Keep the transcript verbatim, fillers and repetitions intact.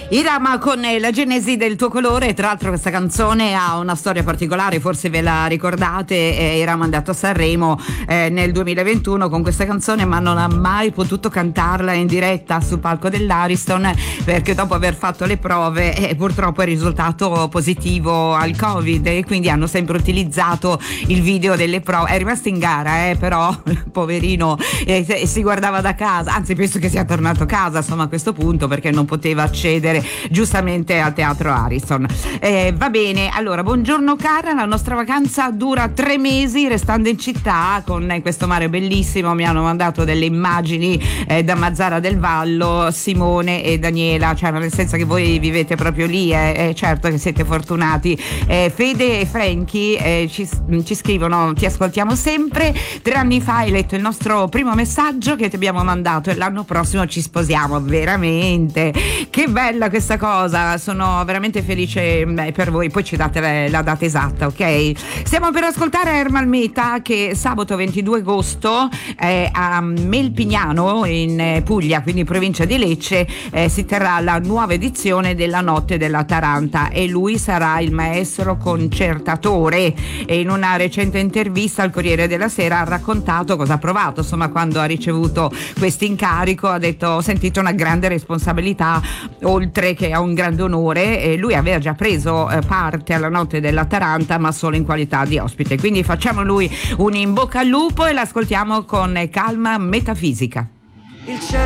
Irama con la genesi del tuo colore. Tra l'altro questa canzone ha una storia particolare, forse ve la ricordate. eh, Irama è andato a Sanremo eh, nel duemilaventuno con questa canzone, ma non ha mai potuto cantarla in diretta sul palco dell'Ariston perché dopo aver fatto le prove eh, purtroppo è risultato positivo al Covid, e quindi hanno sempre utilizzato il video delle prove. È rimasto in gara eh, però poverino eh, si guardava da casa, anzi penso che sia tornato a casa insomma a questo punto, perché non poteva accedere giustamente al teatro Ariston. Eh, va bene, allora buongiorno cara, la nostra vacanza dura tre mesi restando in città con eh, questo mare bellissimo. Mi hanno mandato delle immagini eh, da Mazzara del Vallo, Simone e Daniela, cioè nel senso che voi vivete proprio lì, eh, eh, certo che siete fortunati. eh, Fede e Franchi eh, ci, ci scrivono: ti ascoltiamo sempre, tre anni fa hai letto il nostro primo messaggio che ti abbiamo mandato e l'anno prossimo ci sposiamo. Veramente che bella questa cosa, sono veramente felice beh, per voi. Poi ci date la data esatta, ok? Stiamo per ascoltare Ermal Meta, che sabato ventidue agosto eh, a Melpignano in Puglia, quindi provincia di Lecce, eh, si terrà la nuova edizione della Notte della Taranta e lui sarà il maestro concertatore. E in una recente intervista al Corriere della Sera ha raccontato cosa ha provato, insomma, quando ha ricevuto questo incarico. Ha detto: ho sentito una grande responsabilità, oltre che ha un grande onore, e lui aveva già preso eh, parte alla Notte della Taranta ma solo in qualità di ospite, quindi facciamo lui un in bocca al lupo e l'ascoltiamo con calma metafisica. Il